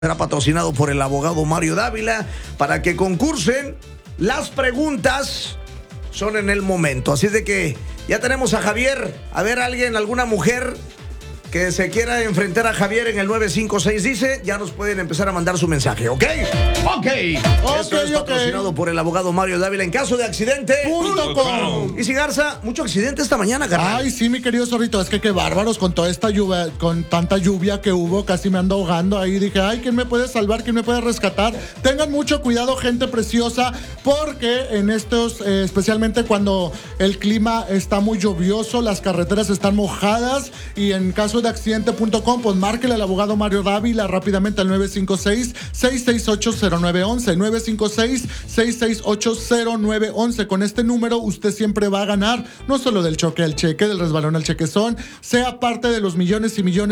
Será patrocinado por el abogado Mario Dávila para que concursen. Las preguntas son en el momento. Así de que ya tenemos a Javier. A ver, alguna mujer que se quiera enfrentar a Javier en el 956 dice, ya nos pueden empezar a mandar su mensaje, ¿ok? Ok. Esto es patrocinado por el abogado Mario Dávila en caso de accidente.com. Y si Garza, mucho accidente esta mañana, Garza. Ay, sí, mi querido Zorrito, es que qué bárbaros con toda esta lluvia, con tanta lluvia que hubo, casi me ando ahogando ahí. Dije, ay, ¿quién me puede salvar? ¿Quién me puede rescatar? Tengan mucho cuidado, gente preciosa, porque en estos, especialmente cuando el clima está muy lluvioso, las carreteras están mojadas y en caso de accidente.com, pues márquele al abogado Mario Dávila rápidamente al 956-668-0911, 956-668-0911. Con este número usted siempre va a ganar, no solo del choque al cheque, del resbalón al chequezón, sea parte de los millones y millones